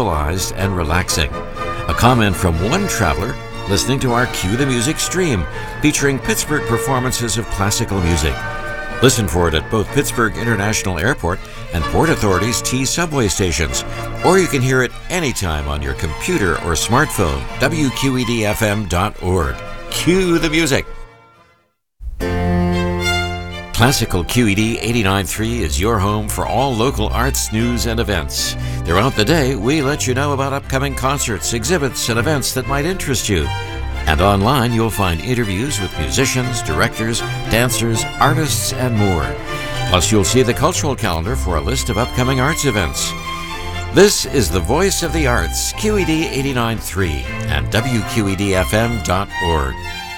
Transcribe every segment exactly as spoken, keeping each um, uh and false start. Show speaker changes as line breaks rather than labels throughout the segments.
civilized and relaxing. A comment from one traveler listening to our Cue the Music stream featuring Pittsburgh performances of classical music. Listen for it at both Pittsburgh International Airport and Port Authority's T subway stations, or you can hear it anytime on your computer or smartphone. W Q E D F M dot org. Cue the music. Classical Q E D eighty-nine point three is your home for all local arts, news, and events. Throughout the day, we let you know about upcoming concerts, exhibits, and events that might interest you. And online, you'll find interviews with musicians, directors, dancers, artists, and more. Plus, you'll see the cultural calendar for a list of upcoming arts events. This is the Voice of the Arts, Q E D eighty-nine point three and W Q E D F M dot org.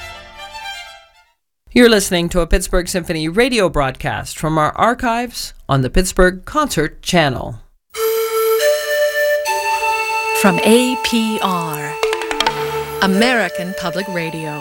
You're listening to a Pittsburgh Symphony radio broadcast from our archives on the Pittsburgh Concert Channel.
From A P R, American Public Radio.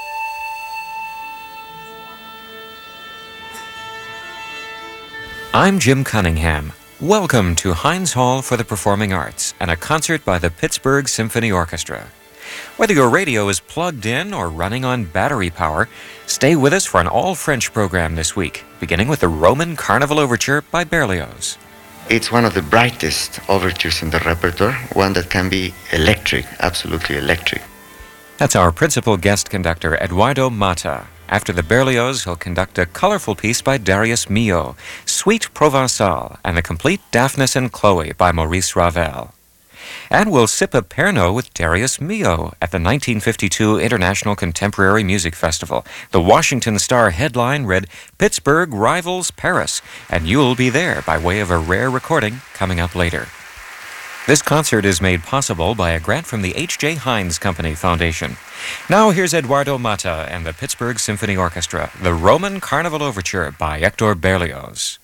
I'm Jim Cunningham. Welcome to Heinz Hall for the Performing Arts and a concert by the Pittsburgh Symphony Orchestra. Whether your radio is plugged in or running on battery power, stay with us for an all-French program this week, beginning with the Roman Carnival Overture by Berlioz.
It's one of the brightest overtures in the repertoire, one that can be electric, absolutely electric.
That's our principal guest conductor, Eduardo Mata. After the Berlioz, he'll conduct a colorful piece by Darius Milhaud, Suite Provençale, and the complete Daphnis and Chloe by Maurice Ravel. And we'll sip a Pernod with Darius Milhaud at the nineteen fifty-two International Contemporary Music Festival. The Washington Star headline read, Pittsburgh rivals Paris, and you'll be there by way of a rare recording coming up later. This concert is made possible by a grant from the H J. Heinz Company Foundation. Now here's Eduardo Mata and the Pittsburgh Symphony Orchestra, the Roman Carnival Overture by Hector Berlioz.